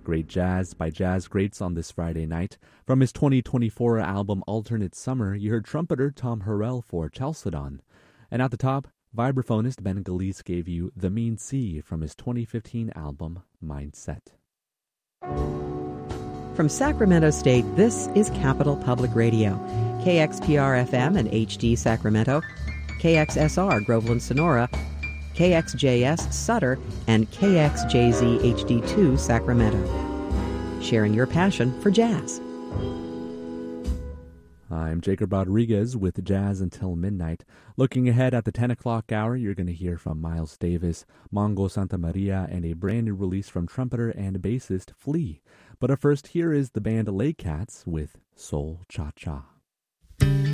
Great jazz by jazz greats on this Friday night. From his 2024 album Alternate Summer, you heard trumpeter Tom Harrell for Chalcedon. And at the top, vibraphonist Ben Galice gave you The Mean Sea from his 2015 album Mindset. From Sacramento State, this is Capital Public Radio. KXPR-FM and HD Sacramento, KXSR Groveland Sonora, KXJS Sutter, and KXJZ HD2 Sacramento. Sharing your passion for jazz. I'm Jacob Rodriguez with Jazz Until Midnight. Looking ahead at the 10 o'clock hour, you're going to hear from Miles Davis, Mongo Santamaria, and a brand new release from trumpeter and bassist Flea. But first, here is the band Lay Cats with Soul Cha Cha.